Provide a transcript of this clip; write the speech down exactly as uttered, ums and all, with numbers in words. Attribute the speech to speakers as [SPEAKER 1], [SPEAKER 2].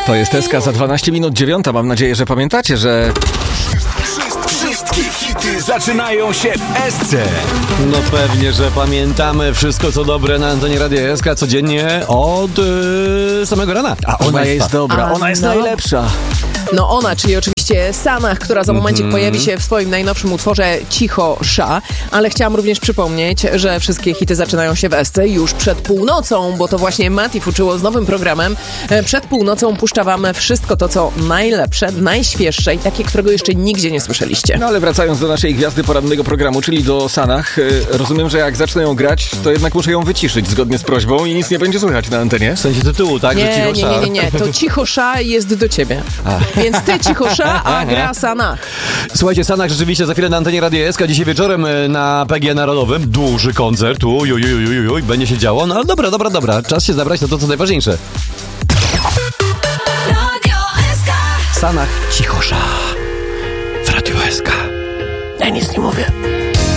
[SPEAKER 1] To jest Eska za dwanaście minut dziewiąta. Mam nadzieję, że pamiętacie, że...
[SPEAKER 2] Wszystkie hity zaczynają się w Esce.
[SPEAKER 3] No pewnie, że pamiętamy wszystko co dobre na antenie Radia S K codziennie od yy, samego rana.
[SPEAKER 1] A ona jest dobra,
[SPEAKER 4] A
[SPEAKER 1] ona jest
[SPEAKER 4] no.
[SPEAKER 1] najlepsza.
[SPEAKER 4] No ona, czyli oczywiście Sanach, która za momencik mm-hmm. pojawi się w swoim najnowszym utworze Cicho Sza, ale chciałam również przypomnieć, że wszystkie hity zaczynają się w Esce już przed północą, bo to właśnie Mati fuczyło z nowym programem. Przed północą puszcza wam wszystko to, co najlepsze, najświeższe i takie, którego jeszcze nigdzie nie słyszeliście.
[SPEAKER 1] No ale wracając do naszej gwiazdy porannego programu, czyli do Sanach, rozumiem, że jak zacznę ją grać, to jednak muszę ją wyciszyć zgodnie z prośbą i nic nie będzie słychać na antenie.
[SPEAKER 3] W sensie tytułu, tak?
[SPEAKER 4] Nie,
[SPEAKER 3] że Cicho
[SPEAKER 4] nie,
[SPEAKER 3] Sza.
[SPEAKER 4] nie, nie, nie, to Cicho Sza jest do ciebie. A. Więc ty Cicho Sza, a gra Sanach.
[SPEAKER 3] Słuchajcie, Sanach rzeczywiście za chwilę na antenie Radia S K. Dzisiaj wieczorem na P G Narodowym duży koncert. Uj, uj, uj, uj, uj, będzie się działo. No ale dobra, dobra, dobra. Czas się zabrać na to, co najważniejsze.
[SPEAKER 5] Radio S K.
[SPEAKER 3] Sanach Cicho Sza w Radiu S K.
[SPEAKER 4] Ja nic nie mówię.